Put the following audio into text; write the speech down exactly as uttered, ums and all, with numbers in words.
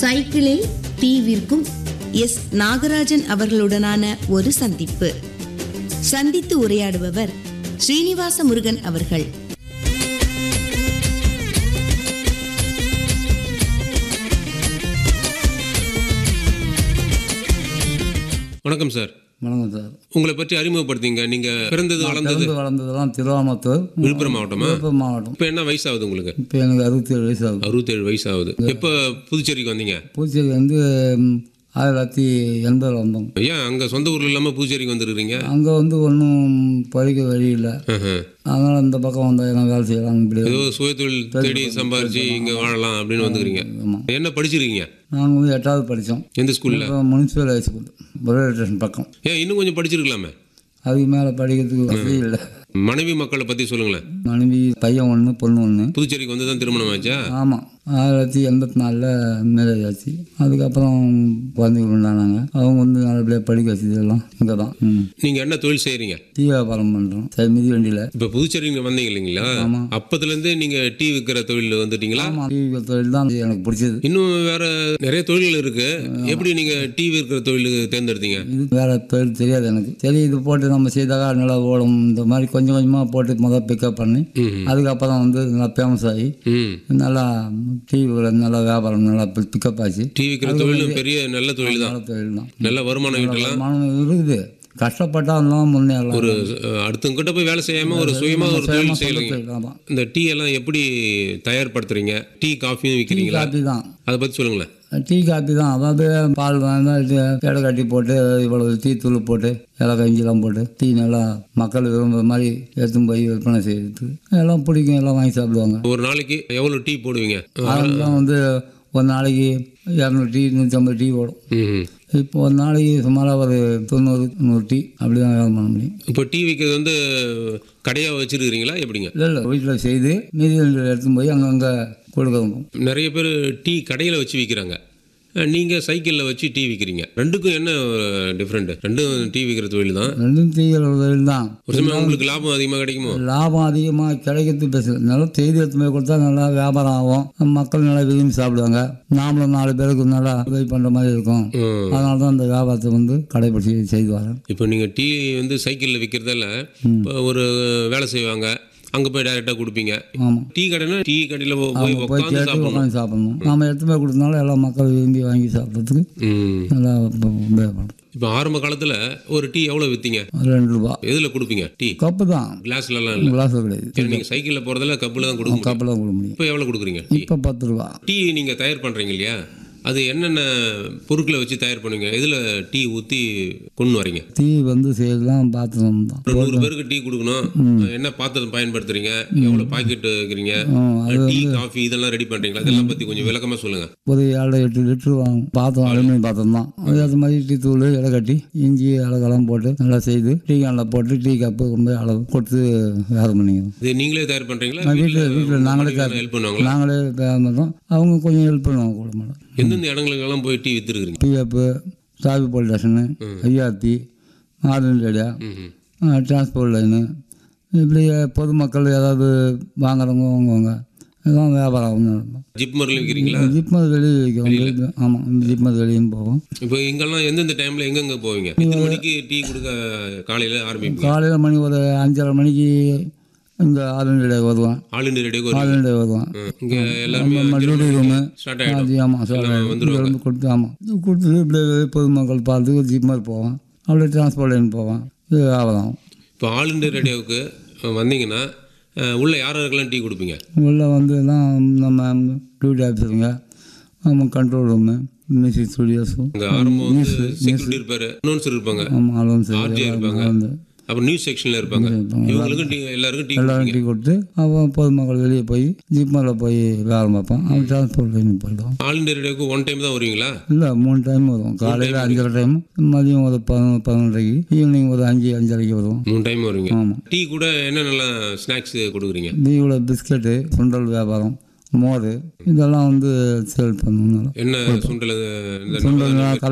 சைக்கிளில் டீ விற்கும் எஸ் நாகராஜன் அவர்களுடனான ஒரு சந்திப்பு. சந்தித்து உரையாடுபவர் ஸ்ரீனிவாச முருகன் அவர்கள். வணக்கம் சார். வணக்கம் சார். உங்களை பற்றி அறிமுகப்படுத்திங்க. நீங்க பிறந்தது வளர்ந்தது வளர்ந்ததெல்லாம் திருவாமத்தூர், விழுப்புரம் மாவட்டமா? விழுப்புரம் மாவட்டம். இப்போ என்ன வயசு ஆகுது உங்களுக்கு? இப்போ எனக்கு அறுபத்தேழு வயசு ஆகுது. அறுபத்தேழு வயசு ஆகுது. எப்போ புதுச்சேரிக்கு வந்தீங்க? புதுச்சேரி வந்து ஆயிரத்தி தொள்ளாயிரத்தி எண்பதில் வந்தோம். ஏன் அங்கே சொந்த ஊரில் இல்லாமல் புதுச்சேரிக்கு வந்துருக்கீங்க? அங்கே வந்து ஒன்றும் படிக்க வழி இல்லை, அதனால் இந்த பக்கம் வந்தால் என்ன வேலை செய்யலாம், இப்படி ஏதோ சுயதொழில் தேடி சம்பாரிச்சு இங்கே வாழலாம் அப்படின்னு வந்துக்கிறீங்க. என்ன படிச்சிருக்கீங்க? நாங்கள் வந்து எட்டாவது படித்தோம். எந்த ஸ்கூலில்? Municipal high school, railway station பக்கம். ஏன் இன்னும் கொஞ்சம் படிச்சிருக்கலாமே? அதுக்கு மேலே படிக்கிறதுக்கு வசதி இல்லை. மனைவி மக்களை பற்றி சொல்லுங்களேன். மனைவி பையன் ஒன்று பொண்ணு ஒன்று. புதுச்சேரிக்கு வந்து தான் திருமணம் ஆச்சா? ஆமாம், ஆயிரத்தி தொள்ளாயிரத்தி எண்பத்தி நாலில் மேரேஜ் ஆச்சு. அதுக்கப்புறம் குழந்தைகள் உண்டானாங்க. அவங்க வந்து நல்லபடியாக படிக்க வச்சதெல்லாம் இங்கே தான். நீங்கள் என்ன தொழில் செய்கிறீங்க? டீ வியாபாரம் பண்ணுறோம் சார், மிதி வண்டியில். இப்போ புதுச்சேரிக்கு வந்தீங்க இல்லைங்களா? ஆமாம். அப்போதுலேருந்தே நீங்கள் டீ விற்கிற தொழில் வந்துட்டீங்களா? ஆமாம், டீ விற்கிற தொழில் தான் எனக்கு பிடிச்சது. இன்னும் வேற நிறைய தொழில்கள் இருக்கு. எப்படி நீங்கள் டீ விற்கிற தொழில் தேர்ந்தெடுத்தீங்க? இது வேற தொழில் தெரியாது எனக்கு. சரி, இது போட்டு நம்ம செய்தாக்கா நல்லா ஓடும், இந்த மாதிரி கொஞ்சம் கொஞ்சமாக போட்டு முதல் பிக்கப் பண்ணி அதுக்கப்புறம் வந்து நல்லா ஃபேமஸ் ஆகி நல்லா டீ நல்லா வியாபாரம் நல்லா பிக்கப் ஆச்சு. டீ விற்கிற தொழில் பெரிய நல்ல தொழில் தான். நல்ல தொழில் தான். நல்ல வருமானம் ஈட்டலாம். வருமானம் இருக்குது. கஷ்டப்பட்டா இருந்தாலும் முன்னேறலாம். ஒரு அடுத்தவங்கிட்ட போய் வேலை செய்யாம ஒரு சுயமா ஒரு தொழில் செய்யறீங்க. இந்த டீ எல்லாம் எப்படி தயார்படுத்துறீங்க? டீ காஃபியும் விற்கிறீங்களா? காஃபி தான். அதை பற்றி சொல்லுங்களேன். டீ காஃபி தான். அதாவது பால் பேடை கட்டி போட்டு இவ்வளவு டீ தூள் போட்டு எல்லாம் கஞ்சிலாம் போட்டு டீ நல்லா மக்கள் விரும்புகிற மாதிரி எடுத்துன்னு போய் விற்பனை செய்யறதுக்கு எல்லாம் பிடிக்கும், எல்லாம் வாங்கி சாப்பிடுவாங்க. ஒரு நாளைக்கு எவ்வளோ டீ போடுவீங்க? அதெல்லாம் வந்து ஒரு நாளைக்கு இரநூறு டீ நூற்றி ஐம்பது டீ போடும். இப்போ ஒரு நாளைக்கு சுமாராக ஒரு தொண்ணூறு நூறு டீ அப்படி தான் வியாபாரம் பண்ண முடியும். இப்போ டீ விற்கிறது வந்து கடையாக வச்சுருக்கிறீங்களா எப்படிங்க? இல்லை இல்லை, வீட்டில் செய்து மீதி எடுத்துன்னு போய் அங்கங்கே கொடுக்கணும். நிறைய பேர் டீ கடையில் வச்சு விற்கிறாங்க, நீங்கள் சைக்கிளில் வச்சு டீ விற்கிறீங்க. ரெண்டுக்கும் என்ன டிஃப்ரெண்ட்? ரெண்டும் டீ விற்கிற தொழில் தான். ரெண்டும் டீ விற்கிற தொழில் தான். ஒரு சமயம் உங்களுக்கு லாபம் அதிகமாக கிடைக்குமோ? லாபம் அதிகமாக கிடைக்கிறது பேசல. நல்லா செய்தி எடுத்து போய் கொடுத்தா நல்லா வியாபாரம் ஆகும், மக்கள் நல்லா விரும்பி சாப்பிடுவாங்க, நாமளும் நாலு பேருக்கு நல்லா உதவி பண்ணுற மாதிரி இருக்கும். அதனால தான் இந்த வியாபாரத்தை வந்து கடைபிடிச்சி செய்து வரேன். இப்போ நீங்கள் டீ வந்து சைக்கிளில் விற்கிறதால ஒரு வேலை செய்வாங்க, அங்கே போய் டைரெக்டாக கொடுப்பீங்க. ஆமாம், டீ கடைனா டீ கடையில் போய் உட்காந்து உட்காந்து சாப்பிடணும். நம்ம எடுத்து போய் கொடுத்தனால எல்லா மக்கள் விரும்பி வாங்கி சாப்பிட்றதுக்கு நல்லா உபயோகப்படும். இப்போ ஆரம்ப காலத்தில் ஒரு டீ எவ்வளோ விற்றீங்க? ரெண்டு ரூபா. எதில் கொடுப்பீங்க டீ? கப்பு தான். கிளாஸ்லாம் இல்லை? கிளாஸ் கிடையாது. நீங்கள் சைக்கிளில் போகிறதில்ல கப்பில் தான் கொடுக்க கப்பில் தான் கொடுக்க முடியும். இப்போ எவ்வளோ கொடுக்குறீங்க? இப்போ பத்து ரூபா. டீ நீங்கள் தயார் பண்ணுறீங்க இல்லையா, அது என்னென்ன பொருட்களை வச்சு தயார் பண்ணுவீங்க? எதில் டீ ஊற்றி கொண்டு வரீங்க? டீ வந்து செய்யலாம் பாத்திரம் தான். ஒரு நூறு பேருக்கு டீ கொடுக்கணும், என்ன பாத்திரம் பயன்படுத்துறீங்க, எவ்வளோ பாக்கெட் வைக்கிறீங்க, டீ காஃபி இதெல்லாம் ரெடி பண்ணுறீங்களா? இதெல்லாம் பற்றி கொஞ்சம் விளக்கமாக சொல்லுங்கள். ஒரு ஏழு எட்டு லிட்டரு வாங்கும் பாத்திரம், அலுமினியம் பாத்திரம் தான். அது மாதிரி டீ தூள் இலை கட்டி இஞ்சி இலக்கெல்லாம் போட்டு நல்லா செய்து டீ கேனில் போட்டு டீ கப்பு ரொம்ப அளவு கொடுத்து வியாபாரம் பண்ணிக்கணும். இது நீங்களே தயார் பண்ணுறீங்களா? வீட்டில் வீட்டில் நாங்களே ஹெல்ப் பண்ணுவாங்க. நாங்களே தயார் பண்ணுறோம், அவங்க கொஞ்சம் ஹெல்ப் பண்ணுவாங்க கூட மேடம். எந்தெந்த இடங்களுக்கெல்லாம் போய் tea விற்றுருக்குறீங்க? பிஎப்பு, traffic police station, IRD, Ardern ரேடியா, டிரான்ஸ்போர்ட் லைனு, இப்படி பொதுமக்கள் ஏதாவது வாங்குறவங்க வாங்குவாங்க, எல்லாம் வியாபாரம் நடக்கும். ஜிப்மரில் விற்கிறீங்களா? ஜிப்மர் வெளியே விற்கிறோம். ஆமாம், ஜிப்மர் வெளியும் போவோம். இப்போ இங்கெல்லாம் எந்தெந்த டைமில் எங்கெங்கே போவீங்க? எத்தனை மணிக்கு டீ கொடுக்க காலையில் ஆரம்பிப்பீங்க? காலையில் மணி ஒரு அஞ்சரை மணிக்கு இங்கே ஆல் இண்டியா ரேடியோ வருவான். All India radio all India வருவான். இங்கே எல்லாருமே டியூட்டி ரூமு ஸ்டார்ட் ஆகிடும். ஆமாம் சார், வந்து கொடுத்து ஆமாம் கொடுத்துட்டு இப்படியே பொதுமக்கள் பார்த்து ஜிப்மர் போவான், அப்படியே டிரான்ஸ்போர்ட் லைன் போவான். இது ஆகலாம். இப்போ ஆல் இண்டியா ரேடியோவுக்கு வந்தீங்கன்னா உள்ளே யார் யாருக்கெல்லாம் டீ கொடுப்பீங்க? உள்ளே வந்து தான் நம்ம டியூட்டி ஆஃபீஸருங்க, நம்ம கண்ட்ரோல் ரூமு, மியூசிக் ஸ்டுடியோஸும், இங்கே ஆரம்பம் வந்து செக்யூரிட்டி இருப்பார், அனௌன்சர் இருப்பாங்க, ஆமாம் அலௌன்சர் ஆர்ஜே இருப்பாங்க, வந்து அப்புறம் நியூஸ் செக்ஷனில் இருப்பாங்க. இவங்களுக்கும் டீ எல்லாருக்கும் டீ எல்லாரும் டீ கொடுத்து அவன் பொதுமக்கள் வெளியே போய் ஜிப்மரில் போய் வியாபாரம் பார்ப்பான். அவன் transport line போய்டுவான். All India ரேடியோக்கு one time தான் வருவீங்களா? இல்லை, மூணு டைம் வரும். காலையில் அஞ்சரை டைம், மதியம் ஒரு பதினொன்று பதினொன்றரைக்கு, ஈவினிங் ஒரு அஞ்சு அஞ்சரைக்கு வரும். மூணு டைம் வருவீங்க. ஆமாம். டீ கூட என்னென்னலாம் ஸ்நாக்ஸ் கொடுக்குறீங்க? டீ கூட பிஸ்கட்டு, சுண்டல் வியாபாரம், மோர், இதெல்லாம் வந்து சேல் பண்ணணும். என்ன சுண்டல்? சுண்டல்